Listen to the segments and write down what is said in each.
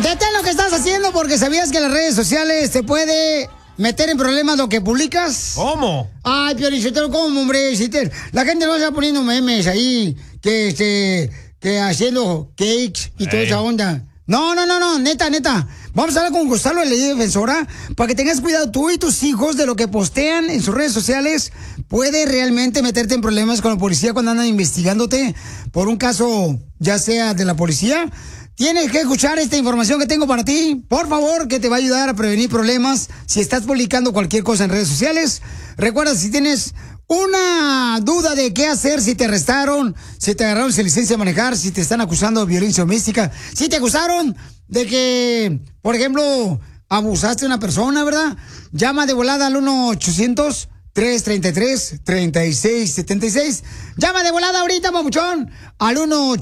detén lo que estás haciendo porque sabías que las redes sociales te puede meter en problemas lo que publicas. ¿Cómo? Ay, Piolichotelo, ¿cómo, hombre? La gente no está poniendo memes ahí, que haciendo cakes y toda esa onda. No, neta. Vamos a hablar con Gonzalo de la Ley Defensora para que tengas cuidado tú y tus hijos de lo que postean en sus redes sociales. Puede realmente meterte en problemas con la policía cuando andan investigándote por un caso, ya sea de la policía. Tienes que escuchar esta información que tengo para ti, por favor, que te va a ayudar a prevenir problemas si estás publicando cualquier cosa en redes sociales. Recuerda, si tienes una duda de qué hacer si te arrestaron, si te agarraron sin licencia de manejar, si te están acusando de violencia doméstica, si te acusaron de que, por ejemplo, abusaste de una persona, ¿verdad? Llama de volada al 1-800-333-3676. Llama de volada ahorita, papuchón, al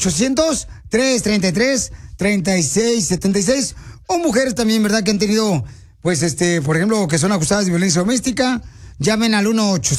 1-800-333-3676. O mujeres también, ¿verdad? Que han tenido, pues, por ejemplo, que son acusadas de violencia doméstica. Llamen al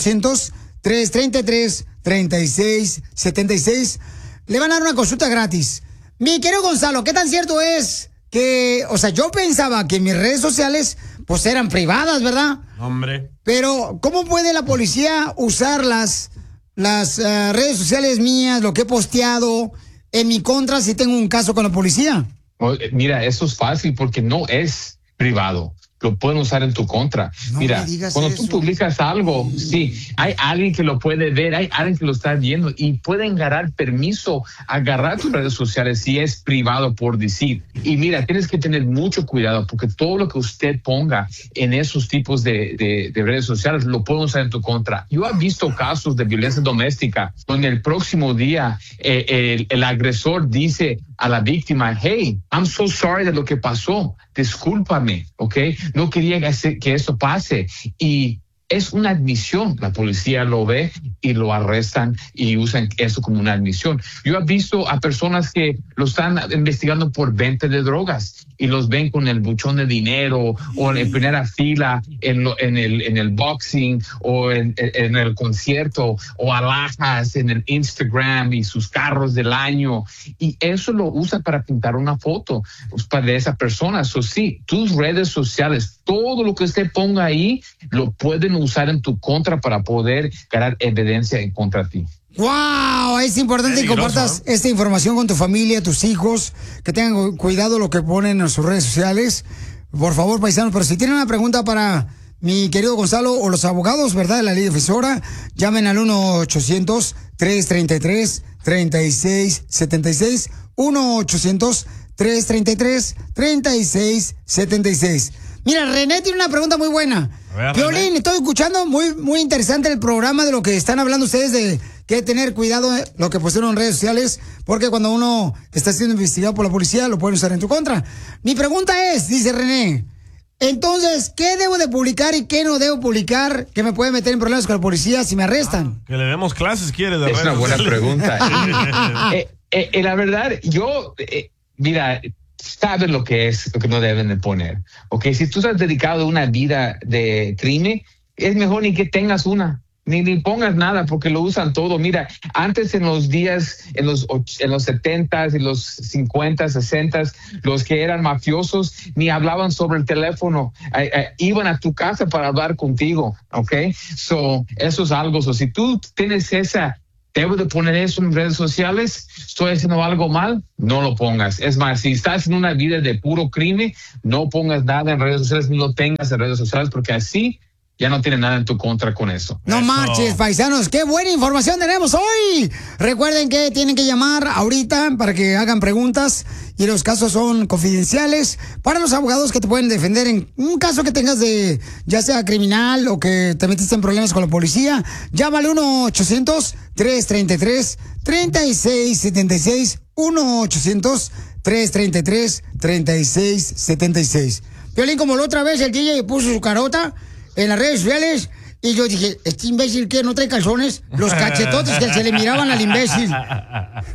1-800-333-3676. Le van a dar una consulta gratis. Mi querido Gonzalo, ¿qué tan cierto es que, o sea, yo pensaba que mis redes sociales, pues, eran privadas, ¿verdad? Hombre. Pero, ¿cómo puede la policía usar las redes sociales mías, lo que he posteado, en mi contra si tengo un caso con la policía? Mira, eso es fácil porque no es privado. Lo pueden usar en tu contra. No, mira, cuando tú publicas algo, sí, hay alguien que lo puede ver, hay alguien que lo está viendo y pueden ganar permiso a agarrar tus redes sociales si es privado, por decir. Y mira, tienes que tener mucho cuidado porque todo lo que usted ponga en esos tipos de redes sociales lo pueden usar en tu contra. Yo he visto casos de violencia doméstica donde el próximo día el agresor dice a la víctima, hey, I'm so sorry de lo que pasó, discúlpame, ¿ok? No quería que eso pase. Y es una admisión. La policía lo ve y lo arrestan y usan eso como una admisión. Yo he visto a personas que lo están investigando por venta de drogas y los ven con el buchón de dinero o en primera fila en el boxing o en el concierto o alhajas en el Instagram y sus carros del año. Y eso lo usa para pintar una foto de esa persona. So, sí, tus redes sociales, todo lo que usted ponga ahí, lo pueden usar en tu contra para poder ganar evidencia en contra de ti. ¡Wow! Es importante que compartas esta información con tu familia, tus hijos, que tengan cuidado lo que ponen en sus redes sociales. Por favor, paisanos, pero si tienen una pregunta para mi querido Gonzalo o los abogados, ¿verdad?, de la Ley Defensora, llamen al 1-800-333-3676. 1-800-333-3676. Mira, René tiene una pregunta muy buena. Piolín, estoy escuchando muy interesante el programa de lo que están hablando ustedes de que tener cuidado lo que pusieron en redes sociales, porque cuando uno está siendo investigado por la policía lo pueden usar en tu contra. Mi pregunta es, dice René, entonces, ¿qué debo de publicar y qué no debo publicar que me puede meter en problemas con la policía si me arrestan? Que le demos clases, ¿quiere? De es redes una buena sociales. pregunta. La verdad, yo, mira, sabes lo que no deben de poner. Okay, si tú estás dedicado a una vida de crimen, es mejor ni que tengas una. Ni pongas nada porque lo usan todo. Mira, antes en los días, en los 70s y los 50s, 60s, los que eran mafiosos ni hablaban sobre el teléfono. Iban a tu casa para hablar contigo, ¿ok? So, eso es algo. So, si tú tienes debo de poner eso en redes sociales, estoy haciendo algo mal, no lo pongas. Es más, si estás en una vida de puro crimen, no pongas nada en redes sociales, ni lo tengas en redes sociales, porque así ya no tiene nada en tu contra con eso. No marches, paisanos. ¡Qué buena información tenemos hoy! Recuerden que tienen que llamar ahorita para que hagan preguntas y los casos son confidenciales para los abogados que te pueden defender en un caso que tengas de, ya sea criminal o que te metiste en problemas con la policía. Llámale 1-800-333-3676. 1-800-333-3676. Piolín, como la otra vez el DJ puso su carota en las redes sociales y yo dije, este imbécil que no trae calzones, los cachetotes que se le miraban al imbécil.